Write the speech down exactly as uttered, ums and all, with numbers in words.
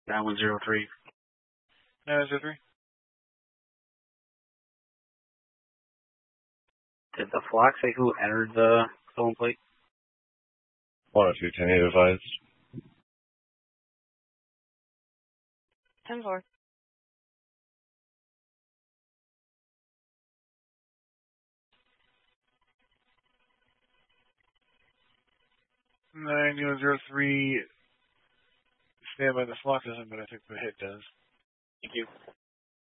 nine one zero three. nine one zero three. Did the flock say who entered the stolen plate? one oh two, ten eight advised. ten four. nine one zero three. Stand by the flock doesn't, but I think the hit does. Thank you.